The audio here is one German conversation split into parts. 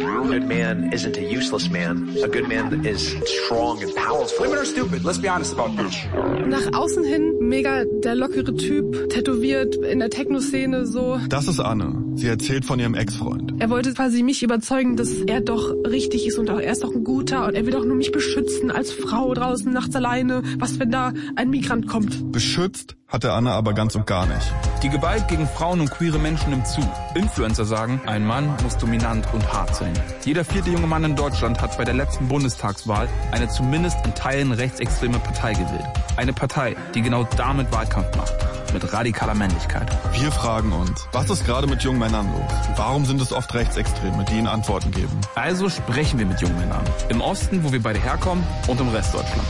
A good man isn't a useless man. A good man is strong and powerful. Women are stupid. Let's be honest about this. Nach außen hin mega der lockere Typ, tätowiert in der Techno-Szene so. Das ist Anne. Sie erzählt von ihrem Ex-Freund. Er wollte quasi mich überzeugen, dass er doch richtig ist und er ist doch ein guter und er will doch nur mich beschützen als Frau draußen nachts alleine. Was, wenn da ein Migrant kommt? Beschützt hat er Anne aber ganz und gar nicht. Die Gewalt gegen Frauen und queere Menschen nimmt zu. Influencer sagen, ein Mann muss dominant und hart sein. Jeder 4. junge Mann in Deutschland hat bei der letzten Bundestagswahl eine zumindest in Teilen rechtsextreme Partei gewählt. Eine Partei, die genau damit Wahlkampf macht. Mit radikaler Männlichkeit. Wir fragen uns, was ist gerade mit jungen Männern los? Warum sind es oft Rechtsextreme, die ihnen Antworten geben? Also sprechen wir mit jungen Männern. Im Osten, wo wir beide herkommen, und im Rest Deutschlands.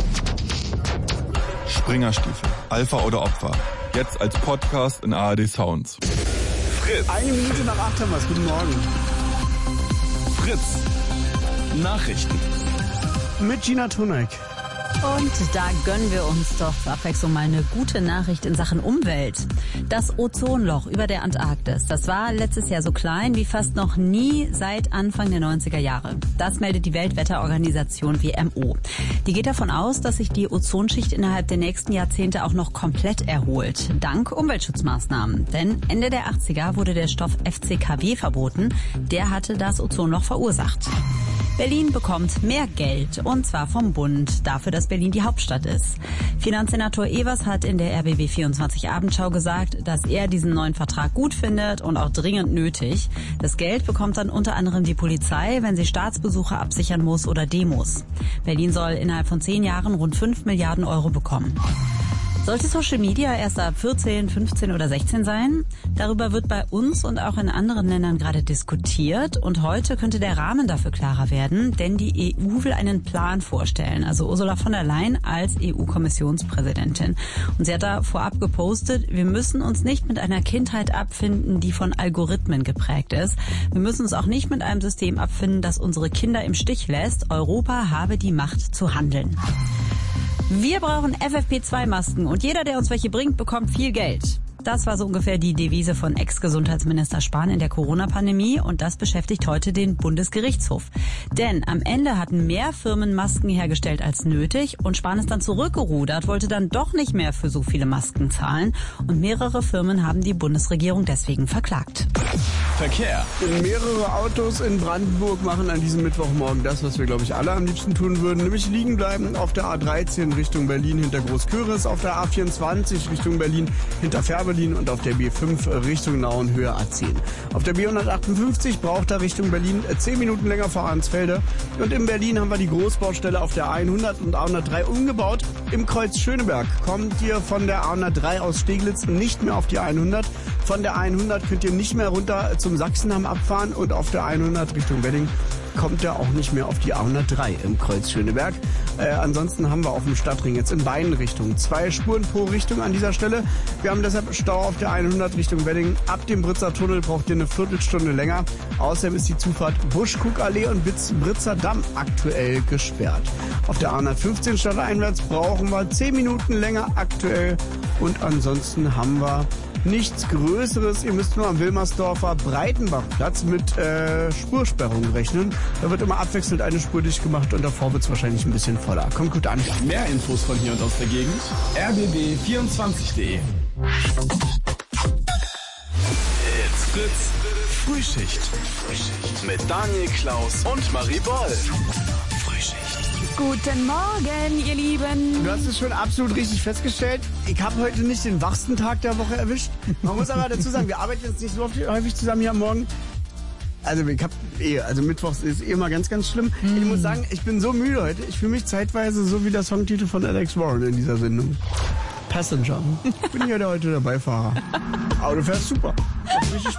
Springerstiefel, Alpha oder Opfer. Jetzt als Podcast in ARD Sounds. Fritz. 1 Minute nach 8 haben wir es. Guten Morgen. Fritz. Nachrichten. Mit Gina Tunek. Und da gönnen wir uns doch zur Abwechslung mal eine gute Nachricht in Sachen Umwelt. Das Ozonloch über der Antarktis, das war letztes Jahr so klein wie fast noch nie seit Anfang der 90er Jahre. Das meldet die Weltwetterorganisation WMO. Die geht davon aus, dass sich die Ozonschicht innerhalb der nächsten Jahrzehnte auch noch komplett erholt. Dank Umweltschutzmaßnahmen. Denn Ende der 80er wurde der Stoff FCKW verboten. Der hatte das Ozonloch verursacht. Berlin bekommt mehr Geld, und zwar vom Bund, dafür, dass Berlin die Hauptstadt ist. Finanzsenator Evers hat in der RBB24 Abendschau gesagt, dass er diesen neuen Vertrag gut findet und auch dringend nötig. Das Geld bekommt dann unter anderem die Polizei, wenn sie Staatsbesuche absichern muss oder Demos. Berlin soll innerhalb von 10 Jahren rund 5 Milliarden Euro bekommen. Sollte Social Media erst ab 14, 15 oder 16 sein? Darüber wird bei uns und auch in anderen Ländern gerade diskutiert. Und heute könnte der Rahmen dafür klarer werden, denn die EU will einen Plan vorstellen. Also Ursula von der Leyen als EU-Kommissionspräsidentin. Und sie hat da vorab gepostet, wir müssen uns nicht mit einer Kindheit abfinden, die von Algorithmen geprägt ist. Wir müssen uns auch nicht mit einem System abfinden, das unsere Kinder im Stich lässt. Europa habe die Macht zu handeln. Wir brauchen FFP2-Masken und jeder, der uns welche bringt, bekommt viel Geld. Das war so ungefähr die Devise von Ex-Gesundheitsminister Spahn in der Corona-Pandemie und das beschäftigt heute den Bundesgerichtshof. Denn am Ende hatten mehr Firmen Masken hergestellt als nötig und Spahn ist dann zurückgerudert, wollte dann doch nicht mehr für so viele Masken zahlen und mehrere Firmen haben die Bundesregierung deswegen verklagt. Verkehr. Mehrere Autos in Brandenburg machen an diesem Mittwochmorgen das, was wir, glaube ich, alle am liebsten tun würden, nämlich liegen bleiben auf der A13 Richtung Berlin hinter Großköris, auf der A24 Richtung Berlin hinter Fährberlin und auf der B5 Richtung Nauen Höhe A10. Auf der B158 braucht er Richtung Berlin 10 Minuten länger vor Arnsfelde. Und in Berlin haben wir die Großbaustelle auf der A100 und A103 umgebaut. Im Kreuz Schöneberg kommt ihr von der A103 aus Steglitz nicht mehr auf die 100. Von der 100 könnt ihr nicht mehr runter zum Sachsenham abfahren und auf der 100 Richtung Wedding kommt er auch nicht mehr auf die A103 im Kreuz Schöneberg. Ansonsten haben wir auf dem Stadtring jetzt in beiden Richtungen 2 Spuren pro Richtung an dieser Stelle. Wir haben deshalb Stau auf der 100 Richtung Wedding. Ab dem Britzer Tunnel braucht ihr eine Viertelstunde länger. Außerdem ist die Zufahrt Buschkuckallee und Britzer Damm aktuell gesperrt. Auf der A115 stadteinwärts brauchen wir 10 Minuten länger aktuell. Und ansonsten haben wir nichts Größeres. Ihr müsst nur am Wilmersdorfer Breitenbachplatz mit Spursperrung rechnen. Da wird immer abwechselnd eine Spur dicht gemacht und davor wird es wahrscheinlich ein bisschen voller. Kommt gut an. Mehr Infos von hier und aus der Gegend. rbb24.de. It's Fritz. Frühschicht. Mit Daniel Klaus und Marie Boll. Frühschicht. Guten Morgen, ihr Lieben. Du hast es schon absolut richtig festgestellt. Ich habe heute nicht den wachsten Tag der Woche erwischt. Man muss aber dazu sagen, wir arbeiten jetzt nicht so häufig zusammen hier am Morgen. Also ich habe Mittwochs ist immer ganz, ganz schlimm. Ich muss sagen, ich bin so müde heute. Ich fühle mich zeitweise so wie der Songtitel von Alex Warren in dieser Sendung. Passenger. Ich bin ja der heute der Beifahrer. Aber du fährst super.